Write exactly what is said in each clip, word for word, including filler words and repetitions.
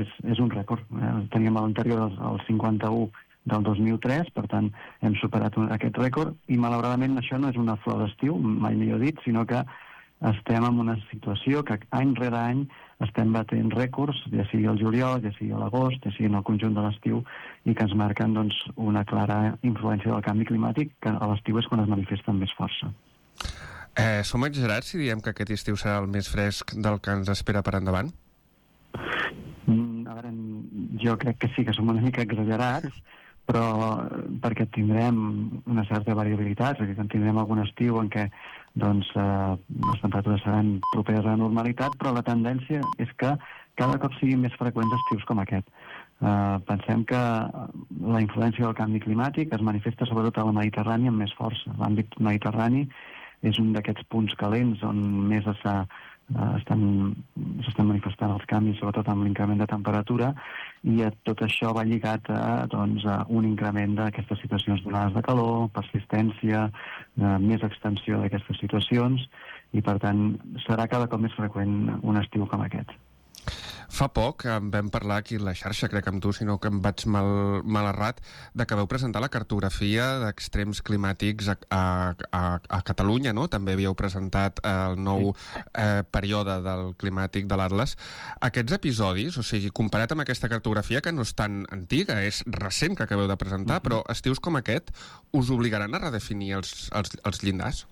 és, és un rècord. Eh? Teníem a l'anterior el, el cinquanta-u del dos mil tres, per tant hem superat un, aquest rècord, i malauradament això no és una flor d'estiu, mai millor dit, sinó que estem en una situació que any rere any estem batent rècords, ja sigui el juliol, ja sigui l'agost, ja sigui en el conjunt de l'estiu, i que ens marquen doncs, una clara influència del canvi climàtic, que a l'estiu és quan es manifesta amb més força. Eh, som exagerats si diem que aquest estiu serà el més fresc del que ens espera per endavant? Mm, a veure, jo crec que sí que som una mica exagerats, però perquè tindrem una certa variabilitat, és a dir, tindrem algun estiu en què doncs, eh, les temperatures seran properes a la normalitat, però la tendència és que cada cop siguin més freqüents estius com aquest. Eh, pensem que la influència del canvi climàtic es manifesta sobretot a la Mediterrània amb més força. L'àmbit mediterrani és un d'aquests punts calents on més s'ha Uh, estan, s'estan manifestant els canvis, sobretot amb l'increment de temperatura, i uh, tot això va lligat a, doncs, a un increment d'aquestes situacions d'onades de calor, persistència, uh, més extensió d'aquestes situacions, i per tant serà cada cop més freqüent un estiu com aquest. Fa poc en vam parlar aquí a la xarxa, crec amb tu, sinó que em vaig mal, mal errat, de que veu presentar la cartografia d'extrems climàtics a, a, a, a Catalunya, no? També havíeu presentat el nou eh, període del climàtic de l'Atles. Aquests episodis, o sigui, comparat amb aquesta cartografia, que no és tan antiga, és recent que acabeu de presentar, mm-hmm. però estius com aquest us obligaran a redefinir els, els, els llindars?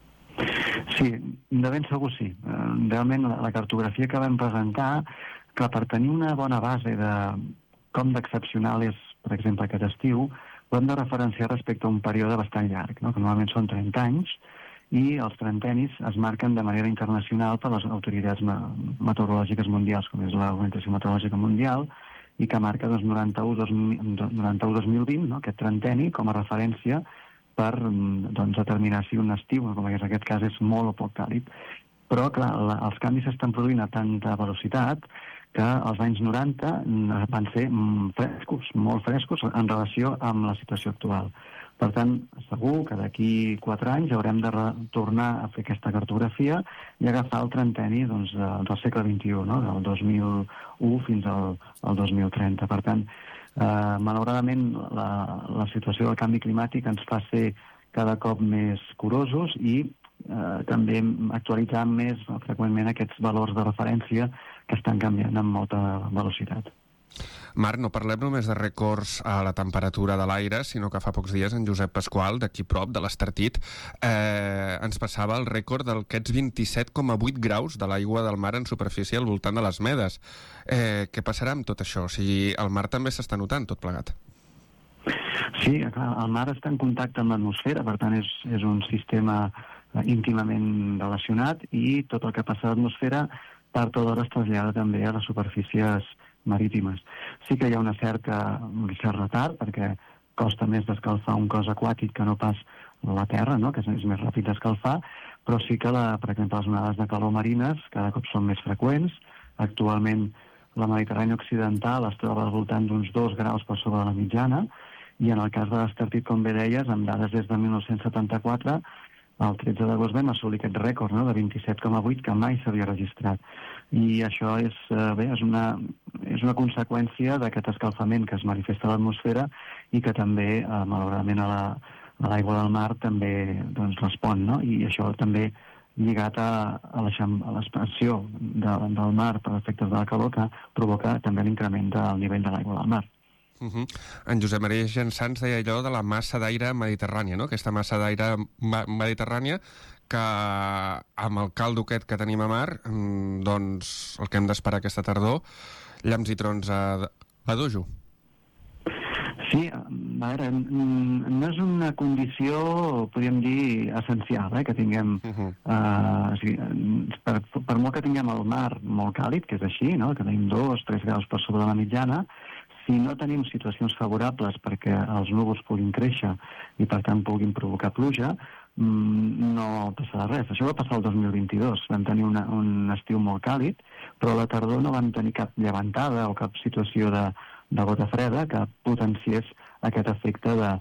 Sí, de ben segur sí. Realment la, la cartografia que vam presentar, que per tenir una bona base de com d'excepcional és, per exemple, aquest estiu, ho hem de referenciar respecte a un període bastant llarg, no? Que normalment són trenta anys, i els trentenis es marquen de manera internacional per les autoritats meteorològiques mundials, com és l'Organització Meteorològica Mundial, i que marca doncs, noranta-u dos mil vint, no? Aquest trenteni com a referència per doncs, determinar si un estiu, com en aquest cas, és molt o poc càlid. Però, clar, la, els canvis s'estan produint a tanta velocitat que els anys noranta van ser frescos, molt frescos, en relació amb la situació actual. Per tant, segur que d'aquí quatre anys haurem de tornar a fer aquesta cartografia i agafar el trenteni doncs, del segle vint-i-u, no? Del dos mil u fins al, al dos mil trenta. Per tant, Uh, malauradament la, la situació del canvi climàtic ens fa ser cada cop més curosos i uh, també actualitzar més freqüentment aquests valors de referència que estan canviant amb molta velocitat. Marc, no parlem només de rècords a la temperatura de l'aire, sinó que fa pocs dies en Josep Pasqual, d'aquí prop, de l'Estartit, eh, ens passava el rècord d'aquests vint-i-set coma vuit graus de l'aigua del mar en superfície al voltant de les Medes. Eh, què passarà amb tot això? O sigui, el mar també s'està notant tot plegat. Sí, clar, el mar està en contacte amb l'atmosfera, per tant és, és un sistema íntimament relacionat, i tot el que passa a l'atmosfera tard o d'hora es trasllada també a les superfícies marítimes. Sí que hi ha una certa, un cert retard, perquè costa més d'escalfar un cos aquàtic que no pas la terra, no? Que és més ràpid d'escalfar, però sí que, la, per exemple, les onades de calor marines cada cop són més freqüents. Actualment la Mediterrània occidental es troba al voltant d'uns dos graus per sobre la mitjana, i en el cas de l'Estartit, com bé deies, amb dades des de mil nou-cents setanta-quatre, el tretze d'agost vam assolir aquest rècord, no?, de vint-i-set coma vuit, que mai s'havia registrat. I això és, eh, bé, és una, és una conseqüència d'aquest escalfament que es manifesta a l'atmosfera i que també, eh, malauradament, a la, a l'aigua del mar també doncs, respon, no? I això també lligat a, a l'expansió de, del mar per efectes de la calor, que provoca també l'increment del nivell de l'aigua del mar. Uh-huh. En Josep Maria Jansans deia allò de la massa d'aire mediterrània, no? Aquesta massa d'aire ma- mediterrània que amb el caldo aquest que tenim a mar, doncs el que hem d'esperar aquesta tardor, llamps i trons a, a dojo. Sí, a veure, no és una condició, podríem dir, essencial, eh, que tinguem, uh-huh. uh, o sigui, per, per molt que tinguem el mar molt càlid, que és així, no?, que tenim dos, tres graus per sobre la mitjana, si no tenim situacions favorables perquè els núvols puguin créixer i per tant puguin provocar pluja, no passarà res. Això va passar el dos mil vint-i-dos. Vam tenir una, un estiu molt càlid, però a la tardor no vam tenir cap llevantada o cap situació de, de gota freda que potenciés aquest efecte de...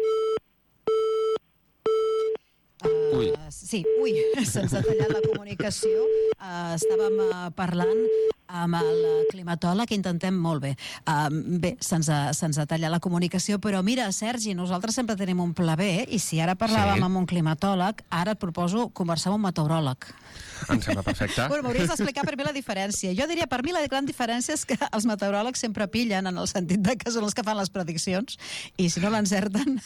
Ui. Uh, sí, ui, se'ns ha tallat la comunicació. Uh, estàvem uh, parlant Amb el climatòleg intentem molt bé. Uh, bé, se'ns ha, se'ns ha tallat la comunicació, però mira, Sergi, nosaltres sempre tenim un pla B, i si ara parlàvem sí. amb un climatòleg, ara et proposo conversar amb un meteoròleg. Em sembla perfecte. Bueno, m'hauries d'explicar per mi la diferència. Jo diria, per mi la gran diferència és que els meteoròlegs sempre pillen, en el sentit de que són els que fan les prediccions, i si no l'encerten,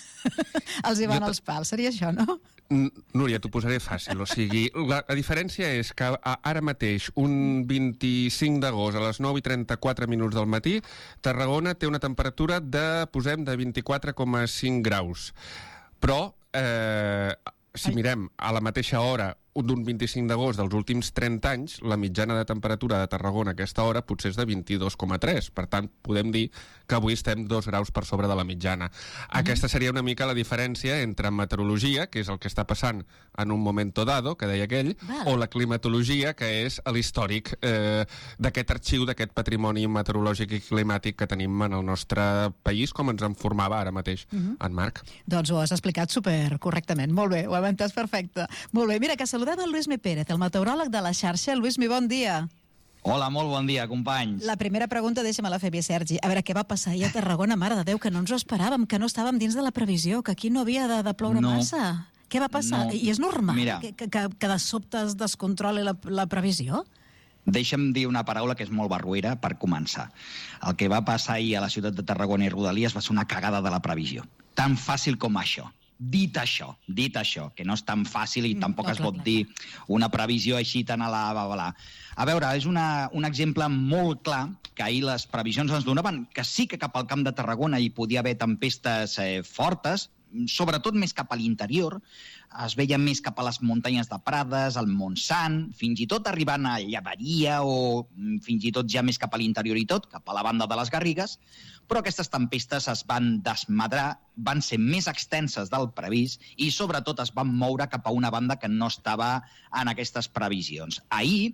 els hi van els pals. Seria això, no? Núria, t'ho posaré fàcil. O sigui, la, la diferència és que ara mateix, un vint-i-cinc d'agost a les nou i trenta-quatre minuts del matí, Tarragona té una temperatura de, posem, de vint-i-quatre coma cinc graus. Però, eh, si mirem a la mateixa hora d'un vint-i-cinc d'agost dels últims trenta anys, la mitjana de temperatura de Tarragona a aquesta hora potser és de vint-i-dos coma tres. Per tant, podem dir que avui estem dos graus per sobre de la mitjana. Mm-hmm. Aquesta seria una mica la diferència entre meteorologia, que és el que està passant en un momento dado, que deia aquell, vale. O la climatologia, que és l'històric eh, d'aquest arxiu, d'aquest patrimoni meteorològic i climàtic que tenim en el nostre país, com ens en formava ara mateix mm-hmm. en Marc. Doncs ho has explicat supercorrectament. Molt bé, ho hem entès perfecte. Molt bé, mira, que saludem el Lluís Mi Pérez, el meteoròleg de la xarxa. Lluís Mi, bon dia. Hola, molt bon dia, companys. La primera pregunta, deixa'm-la fer bé, Sergi. A veure, què va passar ahir a Tarragona? Mare de Déu, que no ens ho esperàvem, que no estàvem dins de la previsió, que aquí no havia de, de ploure no. massa. Què va passar? No. I és normal Mira. que, que, que de sobte es descontroli la, la previsió? Deixa'm dir una paraula que és molt barruera per començar. El que va passar ahir a la ciutat de Tarragona i Rodalies va ser una cagada de la previsió. Tan fàcil com això. Dit això, dit això, que no és tan fàcil i mm, tampoc no, es pot clar, dir clar. Una previsió així tan a la babalà. A veure, és una, un exemple molt clar que ahir les previsions ens donaven, que sí que cap al Camp de Tarragona hi podia haver tempestes eh, fortes, sobretot més cap a l'interior, es veia més cap a les muntanyes de Prades, al Montsant, fins i tot arribant a Llaveria o fins i tot ja més cap a l'interior i tot, cap a la banda de les Garrigues, però aquestes tempestes es van desmadrar, van ser més extenses del previst i sobretot es van moure cap a una banda que no estava en aquestes previsions. Ahir,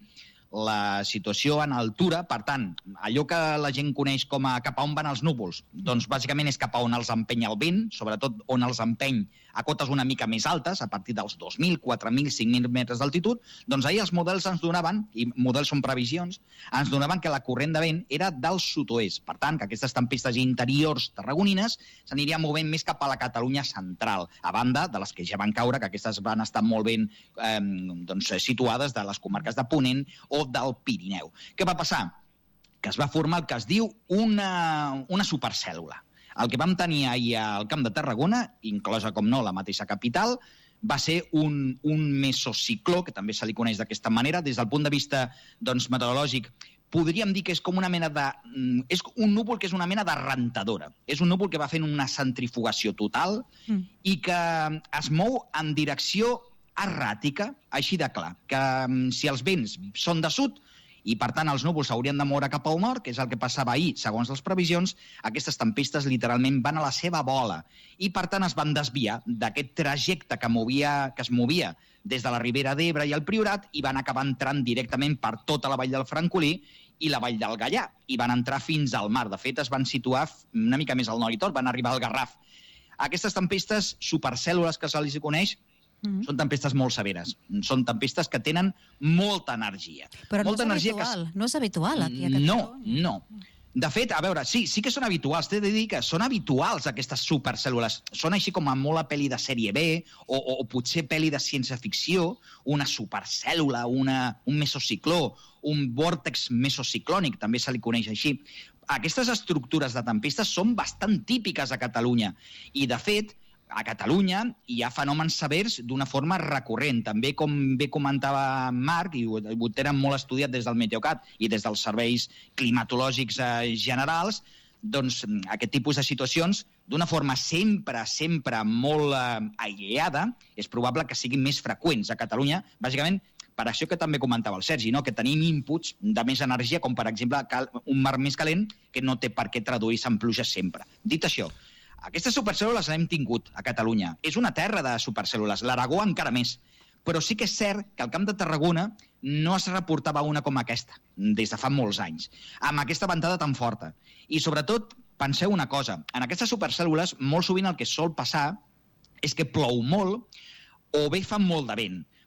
la situació en altura, per tant, allò que la gent coneix com a cap a on van els núvols, doncs bàsicament és cap a on els empeny el vent, sobretot on els empeny a cotes una mica més altes, a partir dels dos mil, quatre mil, cinc mil metres d'altitud, doncs ahir els models ens donaven, i models són previsions, ens donaven que la corrent de vent era del sud-oest. Per tant, que aquestes tempestes interiors tarragonines s'anirien movent més cap a la Catalunya central, a banda de les que ja van caure, que aquestes van estar molt ben eh, doncs, situades de les comarques de Ponent o del Pirineu. Què va passar? Que es va formar el que es diu una, una supercèl·lula. El que vam tenir ahir al Camp de Tarragona, inclosa, com no, la mateixa capital, va ser un, un mesocicló, que també se li coneix d'aquesta manera, des del punt de vista doncs, meteorològic, podríem dir que és com una mena de... És un núvol que és una mena de rentadora. És un núvol que va fent una centrifugació total mm. i que es mou en direcció erràtica, així de clar, que si els vents són de sud i, per tant, els núvols s'haurien de moure cap al nord, que és el que passava ahir, segons les previsions, aquestes tempestes literalment van a la seva bola i, per tant, es van desviar d'aquest trajecte que, movia, que es movia des de la Ribera d'Ebre i el Priorat i van acabar entrant directament per tota la vall del Francolí i la vall del Gallà, i van entrar fins al mar. De fet, es van situar una mica més al nord i tot, van arribar al Garraf. Aquestes tempestes, supercèl·lules que se li coneix, Mm-hmm. són tempestes molt severes. Són tempestes que tenen molta energia. Però molta no és habitual, que... no és habitual aquí a Catalunya. No, no. De fet, a veure, sí, sí que són habituals. T'he de dir que són habituals aquestes supercèl·lules. Són així com a molt a pel·li de sèrie B o, o, o potser pel·li de ciència-ficció, una supercèl·lula, una, un mesocicló, un vòrtex mesociclònic, també se li coneix així. Aquestes estructures de tempestes són bastant típiques a Catalunya i, de fet, a Catalunya hi ha fenòmens severs d'una forma recurrent. També, com bé comentava Marc, i ho, ho tenen molt estudiat des del Meteocat i des dels serveis climatològics eh, generals, doncs aquest tipus de situacions, d'una forma sempre, sempre molt eh, aïllada, és probable que siguin més freqüents a Catalunya, bàsicament per això que també comentava el Sergi, no? Que tenim inputs de més energia, com per exemple un mar més calent, que no té per què traduir-se en pluja sempre. Dit això, aquestes supercèl·lules les hem tingut a Catalunya. És una terra de supercèl·lules, l'Aragó encara més. Però sí que és cert que al Camp de Tarragona no es reportava una com aquesta, des de fa molts anys, amb aquesta ventada tan forta. I sobretot, penseu una cosa, en aquestes supercèl·lules molt sovint el que sol passar és que plou molt o bé fa molt de vent.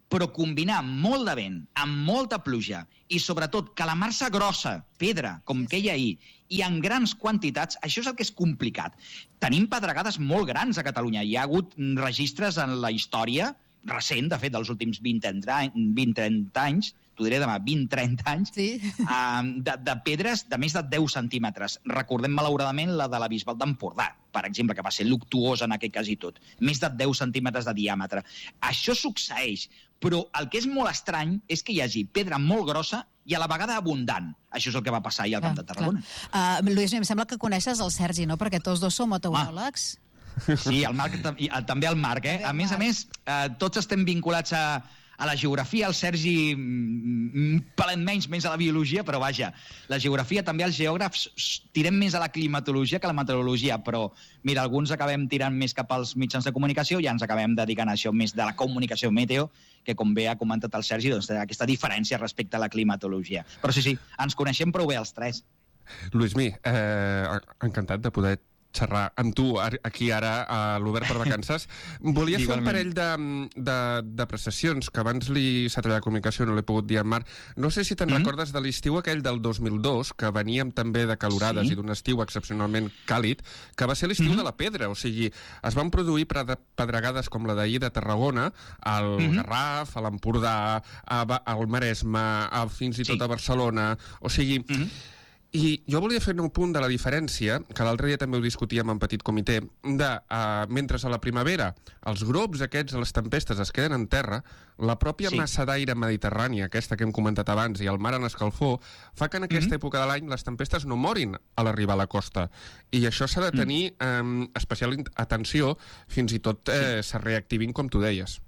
però combinar molt de vent, amb molta pluja, i sobretot calamar-se grossa, pedra, com que hi ha ahir, i en grans quantitats, això és el que és complicat. Tenim pedregades molt grans a Catalunya. Hi ha hagut registres en la història recent, de fet, dels últims vint trenta anys, t'ho diré demà, vint trenta anys, sí. de, de pedres de més de deu centímetres. Recordem, malauradament, la de la Bisbal d'Empordà, per exemple, que va ser luctuosa en aquest cas i tot. Més de deu centímetres de diàmetre. Això succeeix, però el que és molt estrany és que hi hagi pedra molt grossa i a la vegada abundant. Això és el que va passar ahir al Camp de Tarragona. Uh, Lluís, em sembla que coneixes el Sergi, no? Perquè tots dos som meteoròlegs. Ah. Sí, el Marc, també el Marc. Eh? A més a més, eh, tots estem vinculats a, a la geografia, el Sergi un pelet menys, més a la biologia, però vaja, la geografia també els geògrafs tirem més a la climatologia que a la meteorologia, però mira, alguns acabem tirant més cap als mitjans de comunicació i ja ens acabem dedicant a això més de la comunicació meteo, que com bé ha comentat el Sergi, doncs aquesta diferència respecte a la climatologia. Però sí, sí, ens coneixem prou bé els tres. Lluís-Mi, eh, encantat de poder xerrar amb tu aquí ara a l'Obert per Vacances. Volia fer un parell d'apreciacions que abans li s'ha treballat la comunicació, no l'he pogut dir en Marc. No sé si te'n mm. recordes de l'estiu aquell del dos mil dos, que veníem també de calorades sí. i d'un estiu excepcionalment càlid, que va ser l'estiu mm. de la pedra. O sigui, es van produir pedregades com la d'ahir de Tarragona, al mm-hmm. Garraf, a l'Empordà, al Maresme, a, fins i tot sí. a Barcelona. O sigui... Mm-hmm. I jo volia fer un punt de la diferència, que l'altre dia també ho discutíem en petit comitè, de, uh, mentre a la primavera els grups aquests, les tempestes, es queden en terra, la pròpia sí. massa d'aire mediterrània, aquesta que hem comentat abans, i el mar en escalfor, fa que en aquesta mm-hmm. època de l'any les tempestes no morin a l'arribar a la costa. I això s'ha de tenir mm. um, especial atenció, fins i tot eh, sí. se reactivin, com tu deies.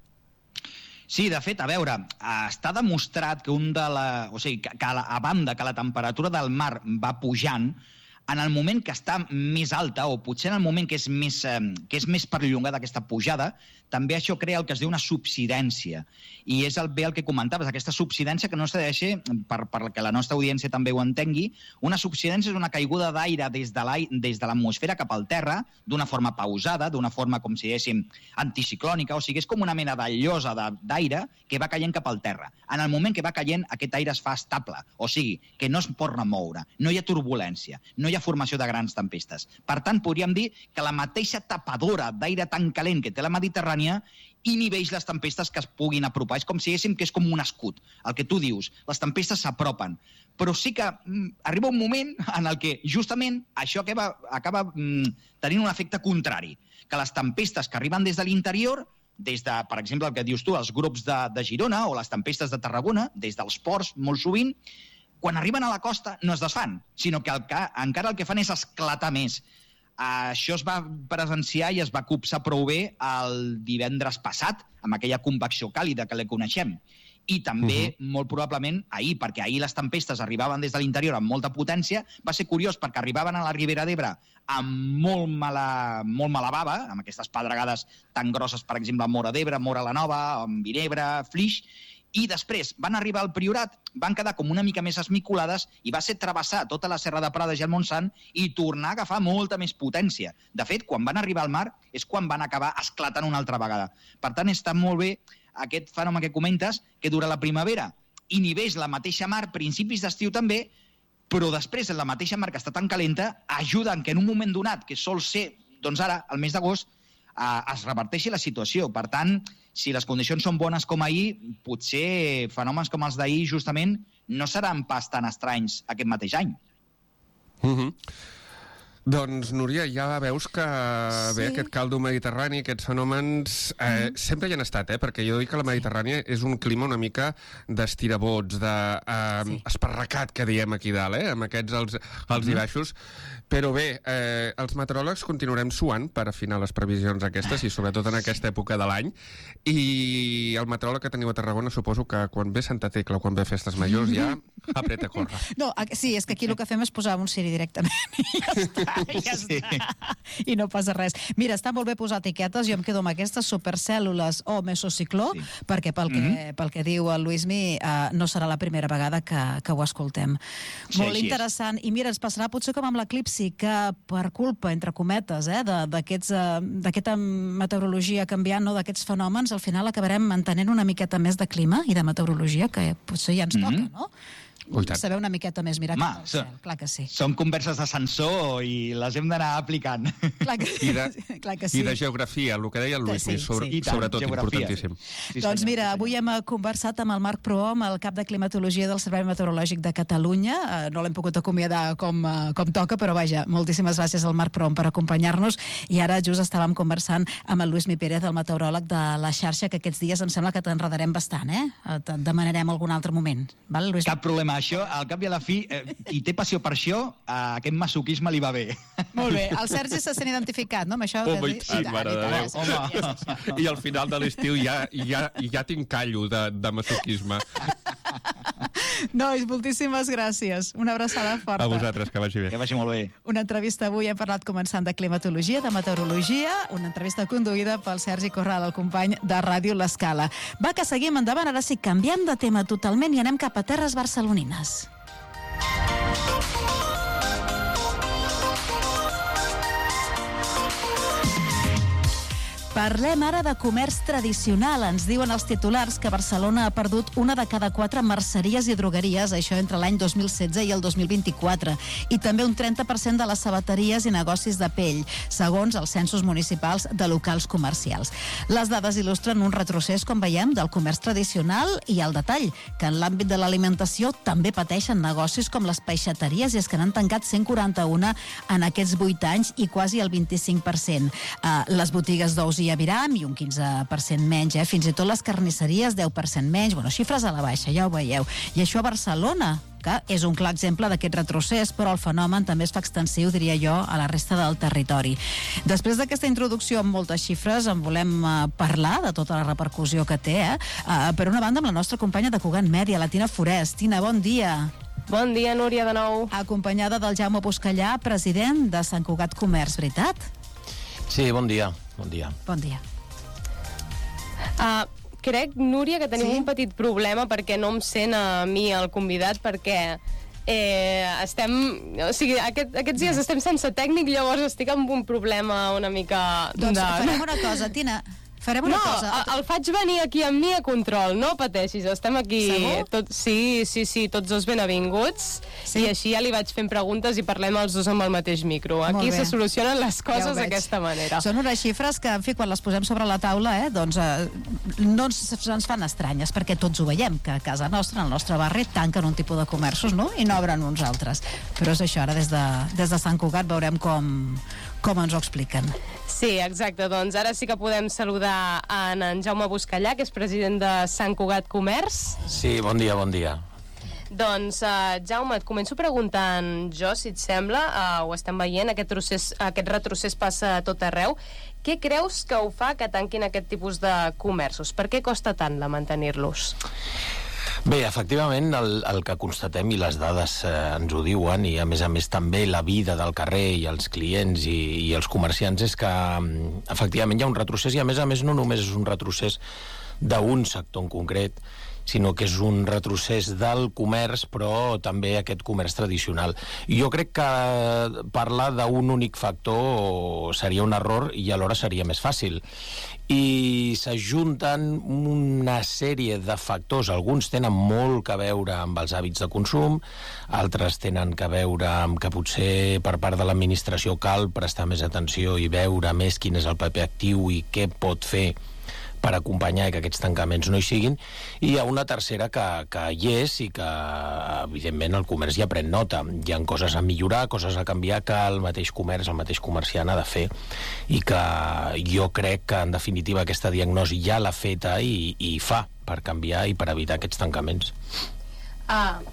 Sí, de fet, a veure, està demostrat que un de la... O sigui, que, que a banda que la temperatura del mar va pujant, en el moment que està més alta, o potser en el moment que és més, eh, que és més perllongada aquesta pujada, també això crea el que es diu una subsidència. I és el, bé el que comentaves, aquesta subsidència que no s'ha de deixar, per, per que la nostra audiència també ho entengui, una subsidència és una caiguda d'aire des de l'atmosfera cap al terra, d'una forma pausada, d'una forma, com si diguéssim, anticiclònica, o sigui, és com una mena de llosa d'aire que va caient cap al terra. En el moment que va caient, aquest aire es fa estable, o sigui, que no es pot remoure, no hi ha turbulència, no hi ha formació de grans tempestes. Per tant, podríem dir que la mateixa tapadora d'aire tan calent que té la Mediterrània inhibeix les tempestes que es puguin apropar. És com si diguéssim que és com un escut. El que tu dius, les tempestes s'apropen. Però sí que mm, arriba un moment en el que justament això acaba, acaba mm, tenint un efecte contrari. Que les tempestes que arriben des de l'interior, des de, per exemple, el que dius tu, els grups de, de Girona o les tempestes de Tarragona, des dels ports, molt sovint, quan arriben a la costa no es desfan, sinó que, el que encara el que fan és esclatar més. Això es va presenciar i es va copsar prou bé el divendres passat, amb aquella convecció càlida que la coneixem. I també, uh-huh. molt probablement, ahir, perquè ahir les tempestes arribaven des de l'interior amb molta potència, va ser curiós perquè arribaven a la Ribera d'Ebre amb molt mala, molt mala bava, amb aquestes pedregades tan grosses, per exemple, a Móra d'Ebre, Móra la Nova, amb Vinebre, Flix, i després van arribar al Priorat, van quedar com una mica més esmicolades i va ser travessar tota la Serra de Prades i el Montsant i tornar a agafar molta més potència. De fet, quan van arribar al mar és quan van acabar esclatant una altra vegada. Per tant, està molt bé aquest fenomen que comentes, que durant la primavera inhibeix la mateixa mar, principis d'estiu també, però després la mateixa mar que està tan calenta ajuda en que en un moment donat, que sol ser, doncs ara, al mes d'agost, es reverteixi la situació. Per tant, si les condicions són bones com ahir, potser fenòmens com els d'ahir justament no seran pas tan estranys aquest mateix any. Mhm. Doncs, Núria, ja veus que sí. bé, aquest caldo mediterrani, aquests fenòmens, eh, mm. sempre hi han estat, eh? Perquè jo dic que la Mediterrània és un clima una mica d'estirabots, d'esparracat, eh, sí. que diem aquí dalt, eh? Amb aquests alts, alts mm. i baixos. Però bé, eh, els meteoròlegs continuarem suant per afinar les previsions aquestes, i sobretot en aquesta època de l'any. I el meteoròleg que teniu a Tarragona, suposo que quan ve Santa Tecla o quan ve Festes Majors ja apreta a córrer. No, sí, és que aquí el que fem és posar un Siri directament i ja està. ja està. I no passa res. Mira, està molt bé posar etiquetes, jo em quedo amb aquestes supercèl·lules o mesocicló, sí. perquè pel que, mm-hmm. pel que diu el Luismi uh, no serà la primera vegada que, que ho escoltem. Sí, molt interessant. I mira, ens passarà potser com amb l'eclipsi, que per culpa, entre cometes, eh, d'aquesta uh, meteorologia canviant, no, d'aquests fenòmens, al final acabarem entenent una miqueta més de clima i de meteorologia, que potser ja ens mm-hmm. toca, no? Saber una miqueta més mirar cap al cel, clar que sí. Són converses d'ascensor i les hem d'anar aplicant. Clar que, I, de, clar que sí. I de geografia, el que deia el Luis, sí, sobre, sí. sobretot geografia, importantíssim. Sí. Sí, doncs mira, sí, avui hem conversat amb el Marc Prohom, el cap de climatologia del Servei Meteorològic de Catalunya. No l'hem pogut acomiadar com, com toca, però vaja, moltíssimes gràcies al Marc Prohom per acompanyar-nos. I ara just estàvem conversant amb el Luismi Pérez, el meteoròleg de la xarxa, que aquests dies em sembla que t'enredarem bastant, eh? Et demanarem algun altre moment. Val, Luis? Cap problema. Això, al cap i a la fi, eh, qui té passió per això, a aquest masoquisme li va bé. Molt bé. El Sergi se sent identificat, no? Amb això... Home, i tant, mare de Déu. I al final de l'estiu ja, ja, ja tinc callo de, de masoquisme. Nois, moltíssimes gràcies. Una abraçada forta. A vosaltres, que vagi bé. Que vagi molt bé. Una entrevista avui, hem parlat començant de climatologia, de meteorologia, una entrevista conduïda pel Sergi Corral, el company de Ràdio L'Escala. Va, que seguim endavant, ara sí, canviem de tema totalment i anem cap a terres barcelonines. Parlem ara de comerç tradicional. Ens diuen els titulars que Barcelona ha perdut una de cada quatre merceries i drogueries, això entre l'any dos mil setze i el dos mil vint-i-quatre, i també un trenta per cent de les sabateries i negocis de pell, segons els censos municipals de locals comercials. Les dades il·lustren un retrocés, com veiem, del comerç tradicional i el detall, que en l'àmbit de l'alimentació també pateixen negocis com les peixateries, i és que n'han tancat cent quaranta-un en aquests vuit anys i quasi el vint-i-cinc per cent. Uh, les botigues d'ous i aviram i un quinze per cent menys, eh? Fins i tot les carnisseries deu per cent menys, bueno, xifres a la baixa, ja ho veieu. I això a Barcelona, que és un clar exemple d'aquest retrocés, però el fenomen també es fa extensiu, diria jo, a la resta del territori. Després d'aquesta introducció amb moltes xifres, en volem uh, parlar de tota la repercussió que té, eh? Uh, per una banda, amb la nostra companya de Cugat Mèdia, la Tina Forest. Tina, bon dia. Bon dia, Núria, de nou. Acompanyada del Jaume Buscallà, president de Sant Cugat Comerç, veritat? Sí, bon dia. Bon dia. Bon dia. Uh, crec, Núria, que tenim sí? un petit problema perquè no em sent a mi el convidat, perquè eh, estem... O sigui, aquest, aquests dies estem sense tècnic, llavors estic amb un problema una mica... Doncs de... farem una cosa, Tina... Farem una no, cosa. el faig venir aquí amb mi a control, no pateixis, estem aquí... Tot, sí, sí, sí, tots dos benvinguts, sí? I així ja li vaig fent preguntes i parlem els dos amb el mateix micro. Aquí se solucionen les coses ja d'aquesta manera. Són unes xifres que, en fi, quan les posem sobre la taula, eh, doncs eh, no ens, ens fan estranyes, perquè tots ho veiem, que a casa nostra, al nostre barri, tanquen un tipus de comerços, no?, i n'obren uns altres. Però és això, ara des de, des de Sant Cugat veurem com, com ens ho expliquen. Sí, exacte, doncs ara sí que podem saludar en, en Jaume Buscallà, que és president de Sant Cugat Comerç. Sí, bon dia, bon dia. Doncs, uh, Jaume, et començo preguntant jo, si et sembla, uh, ho estem veient, aquest, procés, aquest retrocés passa a tot arreu. Què creus que ho fa que tanquin aquest tipus de comerços? Per què costa tant la mantenir-los? Bé, efectivament, el, el que constatem i les dades eh, ens ho diuen, i a més a més també la vida del carrer i els clients i, i els comerciants, és que efectivament hi ha un retrocés, i a més a més no només és un retrocés d'un sector en concret, sinó que és un retrocés del comerç, però també aquest comerç tradicional. Jo crec que parlar d'un únic factor seria un error i alhora seria més fàcil. I s'ajunten una sèrie de factors. Alguns tenen molt que veure amb els hàbits de consum, altres tenen que veure amb que potser per part de l'administració cal prestar més atenció i veure més quin és el paper actiu i què pot fer per acompanyar que aquests tancaments no hi siguin, i hi ha una tercera que, que hi és i que, evidentment, el comerç ja pren nota. Hi ha coses a millorar, coses a canviar, que el mateix comerç, el mateix comerciant ha de fer, i que jo crec que, en definitiva, aquesta diagnosi ja l'ha feta i, i fa per canviar i per evitar aquests tancaments. Ah,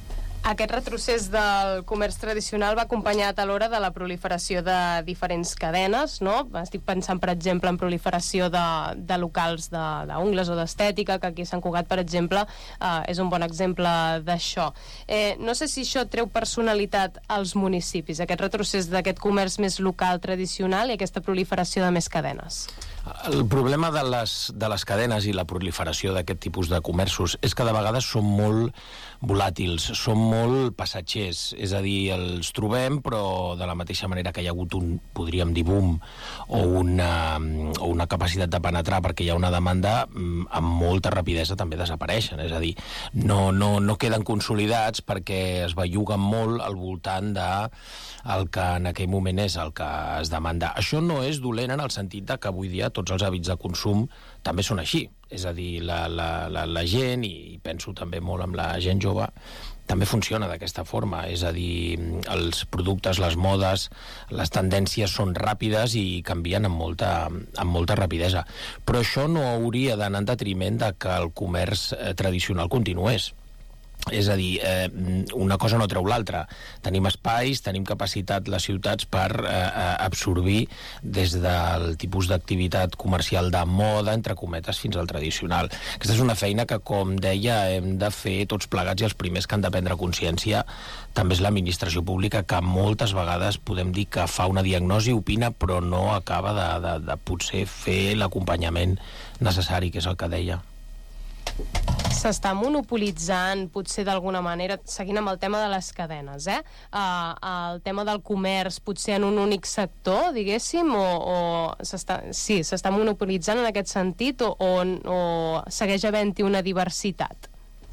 Aquest retrocés del comerç tradicional va acompanyat alhora de la proliferació de diferents cadenes, no? Estic pensant, per exemple, en proliferació de, de locals d'ungles o d'estètica, que aquí a Sant Cugat, per exemple, eh, és un bon exemple d'això. Eh, no sé si això treu personalitat als municipis, aquest retrocés d'aquest comerç més local, tradicional, i aquesta proliferació de més cadenes. El problema de les, de les cadenes i la proliferació d'aquest tipus de comerços és que de vegades són molt volàtils, són molt passatgers, és a dir, els trobem, però de la mateixa manera que hi ha hagut un, podríem dir, boom, o una, o una capacitat de penetrar perquè hi ha una demanda, amb molta rapidesa també desapareixen, és a dir, no, no, no queden consolidats perquè es belluguen molt al voltant de el que en aquell moment és el que es demanda. Això no és dolent en el sentit de que avui dia tots els hàbits de consum també són així. És a dir, la, la, la, la gent, i penso també molt amb la gent jove, també funciona d'aquesta forma. És a dir, els productes, les modes, les tendències són ràpides i canvien amb molta, amb molta rapidesa. Però això no hauria d'anar en detriment de que el comerç eh, tradicional continués. És a dir, eh, una cosa no treu l'altra. Tenim espais, tenim capacitat les ciutats per eh, absorbir des del tipus d'activitat comercial de moda, entre cometes, fins al tradicional. Aquesta és una feina que, com deia, hem de fer tots plegats, i els primers que han de prendre consciència també és l'administració pública, que moltes vegades podem dir que fa una diagnosi, opina, però no acaba de, de, de potser fer l'acompanyament necessari, que és el que deia. S'està monopolitzant, potser d'alguna manera, seguint amb el tema de les cadenes, eh? Uh, el tema del comerç, potser en un únic sector, diguéssim, o, o s'està, sí, s'està monopolitzant en aquest sentit, o, o, o segueix havent-hi una diversitat?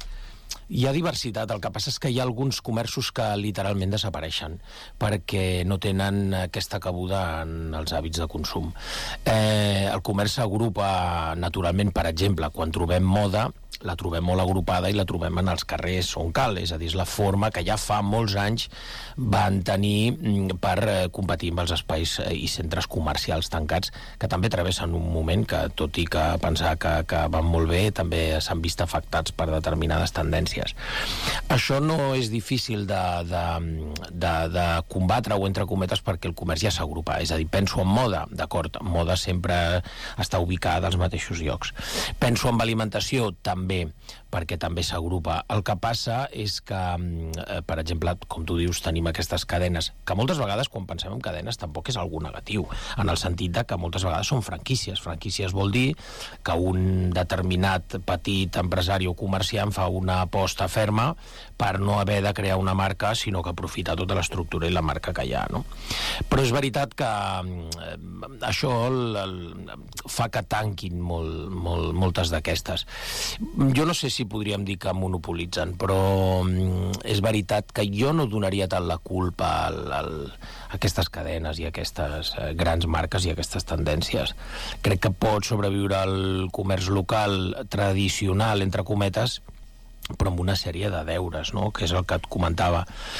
Hi ha diversitat, el que passa és que hi ha alguns comerços que literalment desapareixen perquè no tenen aquesta cabuda en els hàbits de consum. Eh, el comerç s'agrupa naturalment, per exemple, quan trobem moda, la trobem molt agrupada i la trobem en els carrers on cal, és a dir, és la forma que ja fa molts anys van tenir per competir amb els espais i centres comercials tancats, que també travessen un moment que, tot i que pensar que, que van molt bé, també s'han vist afectats per determinades tendències. Això no és difícil de, de, de, de combatre, o entre cometes, perquè el comerç ja s'agrupa. És a dir, penso en moda, d'acord, moda sempre està ubicada als mateixos llocs. Penso en alimentació, també, perquè també s'agrupa. El que passa és que, eh, per exemple, com tu dius, tenim aquestes cadenes, que moltes vegades, quan pensem en cadenes, tampoc és algú negatiu, en el sentit de que moltes vegades són franquícies. Franquícies vol dir que un determinat petit empresari o comerciant fa una aposta ferma per no haver de crear una marca, sinó que aprofita tota l'estructura i la marca que hi ha, no? Però és veritat que eh, això el, el, fa que tanquin molt, molt, moltes d'aquestes. Jo no sé si podríem dir que monopolitzen, però és veritat que jo no donaria tant la culpa al, al, a aquestes cadenes i a aquestes grans marques i a aquestes tendències. Crec que pot sobreviure el comerç local tradicional, entre cometes, però amb una sèrie de deures, no? Que és el que et comentava.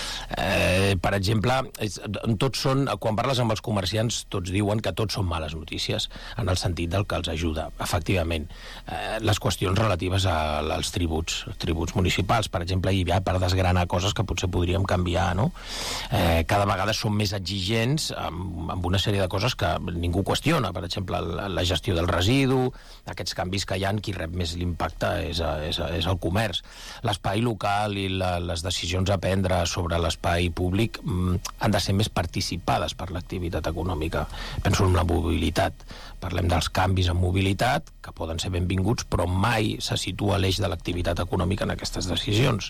Eh, per exemple, és, tots són, quan parles amb els comerciants, tots diuen que tots són males notícies, en el sentit del que els ajuda. Efectivament, eh, les qüestions relatives a, als tributs, tributs municipals, per exemple, hi ha per desgranar coses que potser podríem canviar, no? Eh, cada vegada són més exigents amb, amb una sèrie de coses que ningú qüestiona. Per exemple, la, la gestió del residu, aquests canvis que hi ha, qui rep més l'impacte és, és, és el comerç. L'espai local i la, les decisions a prendre sobre l'espai públic mm, han de ser més participades per l'activitat econòmica. Penso en la mobilitat. Parlem dels canvis en mobilitat, que poden ser benvinguts, però mai se situa l'eix de l'activitat econòmica en aquestes decisions.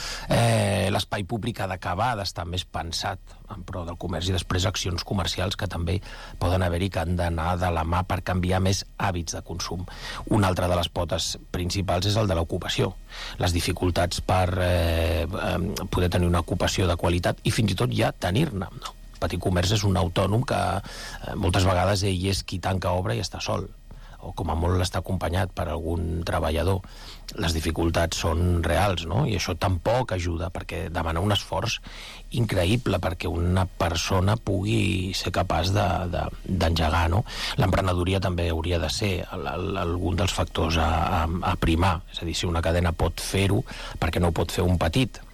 Eh, l'espai públic ha d'acabar d'estar més pensat en pro del comerç, i després accions comercials que també poden haver-hi, que han d'anar de la mà per canviar més hàbits de consum. Una altra de les potes principals és el de l'ocupació. Les dificultats per eh, poder tenir una ocupació de qualitat i fins i tot ja tenir-ne, no? El petit comerç és un autònom que eh, moltes vegades ell és qui tanca obra i està sol, o com a molt està acompanyat per algun treballador. Les dificultats són reals, no? I això tampoc ajuda, perquè demana un esforç increïble perquè una persona pugui ser capaç de, de, d'engegar, no? L'emprenedoria també hauria de ser el, el, algun dels factors a, a, a primar. És a dir, si una cadena pot fer-ho, perquè no ho pot fer un petit?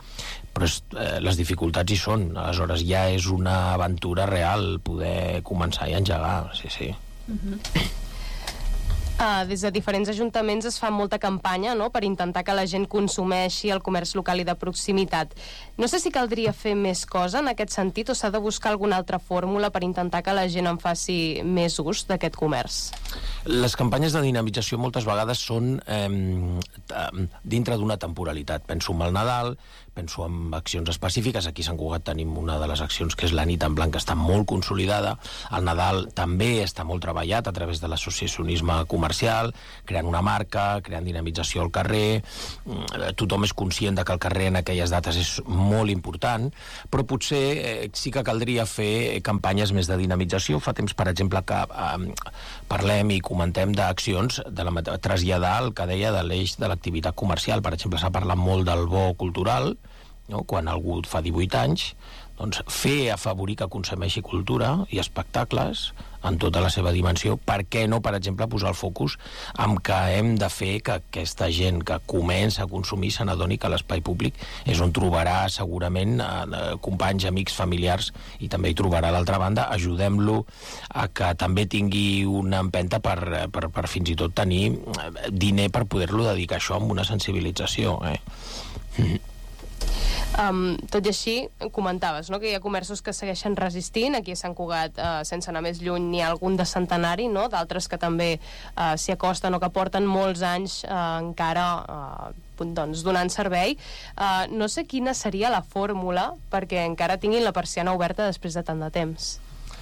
però és, eh, les dificultats hi són. Aleshores ja és una aventura real poder començar i engegar, sí, sí. Uh-huh. Uh, des de diferents ajuntaments es fa molta campanya, no?, per intentar que la gent consumeixi el comerç local i de proximitat. No sé si caldria fer més cosa en aquest sentit o s'ha de buscar alguna altra fórmula per intentar que la gent en faci més ús d'aquest comerç. Les campanyes de dinamització moltes vegades són eh, dintre d'una temporalitat. Penso en el Nadal, penso en accions específiques. Aquí a Sant Cugat tenim una de les accions que és la nit en blanc, que està molt consolidada. El Nadal també està molt treballat a través de l'associacionisme comercial, creant una marca, creant dinamització al carrer. Tothom és conscient de que el carrer en aquelles dates és molt important, però potser eh, sí que caldria fer campanyes més de dinamització. Fa temps, per exemple, que eh, parlem i comentem d'accions de la traslladar el que deia de l'eix de l'activitat comercial. Per exemple, s'ha parlat molt del bo cultural, no? Quan algú fa divuit anys, doncs fer afavorir que consumeixi cultura i espectacles en tota la seva dimensió. Per què no, per exemple, posar el focus en que hem de fer que aquesta gent que comença a consumir se n'adoni que l'espai públic és on trobarà segurament eh, companys, amics, familiars, i també hi trobarà a l'altra banda. Ajudem-lo a que també tingui una empenta per, per, per fins i tot tenir diner per poder-lo dedicar a això amb una sensibilització. Eh? Mm. Um, tot i així, comentaves, no?, que hi ha comerços que segueixen resistint. Aquí a Sant Cugat, uh, sense anar més lluny, n'hi ha algun de centenari, no?, d'altres que també uh, s'hi acosten o que porten molts anys uh, encara uh, doncs, donant servei. Uh, no sé quina seria la fórmula perquè encara tinguin la persiana oberta després de tant de temps.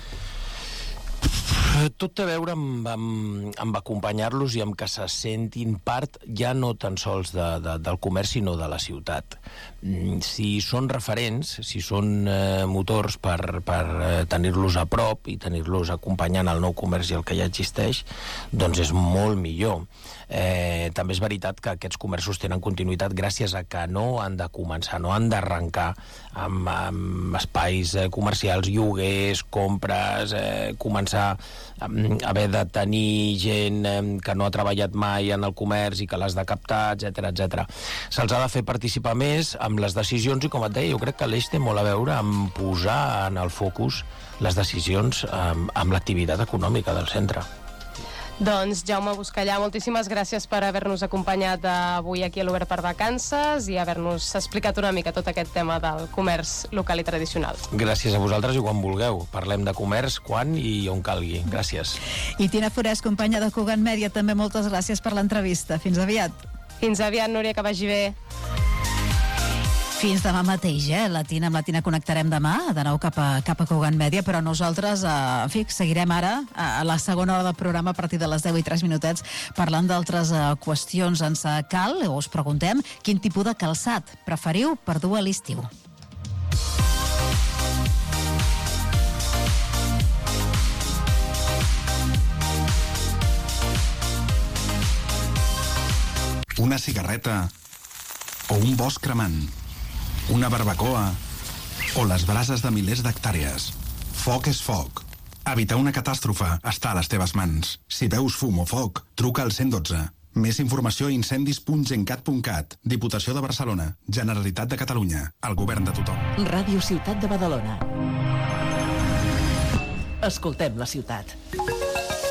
Tot té a veure amb, amb, amb acompanyar-los i amb que se sentin part ja no tan sols de, de, del comerç, sinó de la ciutat. Si són referents, si són eh, motors per, per eh, tenir-los a prop i tenir-los acompanyant el nou comerç i el que ja existeix, doncs és molt millor. Eh, també és veritat que aquests comerços tenen continuïtat gràcies a que no han de començar, no han d'arrencar amb, amb espais eh, comercials, lloguers, compres, eh, començar a haver de tenir gent eh, que no ha treballat mai en el comerç i que l'has de captar, etcètera, etcètera. Se'ls ha de fer participar més amb les decisions i, com et deia, jo crec que l'eix té molt a veure amb posar en el focus les decisions amb, amb l'activitat econòmica del centre. Doncs Jaume Buscallà, moltíssimes gràcies per haver-nos acompanyat avui aquí a l'Obert per Vacances i haver-nos explicat una mica tot aquest tema del comerç local i tradicional. Gràcies a vosaltres i quan vulgueu. Parlem de comerç quan i on calgui. Gràcies. I Tina Forès, companya de Cugat Mèdia, també moltes gràcies per l'entrevista. Fins aviat. Fins aviat, Núria, que vagi bé. Fins demà mateix, eh? La Tina, amb la Tina connectarem demà, de nou cap a, cap a Cugat Mèdia, però nosaltres, eh, en fi, seguirem ara a la segona hora del programa a partir de les deu i tres minutets parlant d'altres eh, qüestions. Ens cal, o us preguntem, quin tipus de calçat preferiu per dur a l'estiu? Una cigarreta o un bosc cremant, una barbacoa o les brases de milers d'hectàrees. Foc és foc. Evitar una catàstrofe està a les teves mans. Si veus fum o foc, truca al cent dotze. Més informació a incendis punt gencat punt cat. Diputació de Barcelona. Generalitat de Catalunya. El govern de tothom. Ràdio Ciutat de Badalona. Escoltem la ciutat.